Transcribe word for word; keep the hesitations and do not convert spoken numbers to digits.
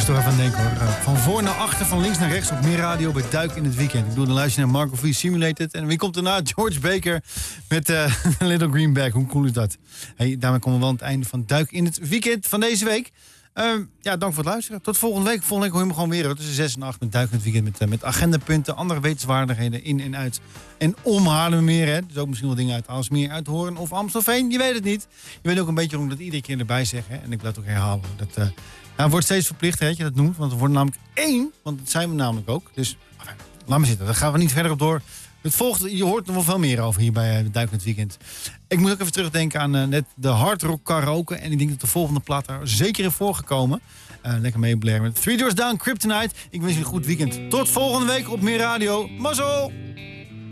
moest toch even aan denken hoor. Van voor naar achter, van links naar rechts op Meer Radio bij Duik in het Weekend. Ik bedoel, dan luister je naar Marco V Simulated. En wie komt erna? George Baker met uh, Little Green Bag. Hoe cool is dat? Hey, daarmee komen we wel aan het einde van Duik in het Weekend van deze week. Uh, ja, dank voor het luisteren. Tot volgende week. Volgende week hoor je me gewoon weer hoor. Tussen zes en acht met Duik in het Weekend. Met, uh, met agendapunten, andere wetenswaardigheden in en uit. En om Haarlemmermeer. Hè. Dus ook misschien wel dingen uit Aalsmeer, uit Hoorn of Amstelveen. Je weet het niet. Je weet ook een beetje waarom ik dat iedere keer erbij zeg. Hè. En ik laat het ook herhalen. Dat uh, nou, wordt steeds verplicht hè, dat je dat noemt. Want we worden namelijk één. Want dat zijn we namelijk ook. Dus enfin, laat maar zitten. Daar gaan we niet verder op door. Het volgt, je hoort er wel veel meer over hier bij uh, Duik in het Weekend. Ik moet ook even terugdenken aan uh, net de hard rock karaoke. En ik denk dat de volgende plaat daar zeker in voorgekomen. Uh, lekker meeblaren met Three Doors Down, Kryptonite. Ik wens je een goed weekend. Tot volgende week op Meer Radio. Mazzel!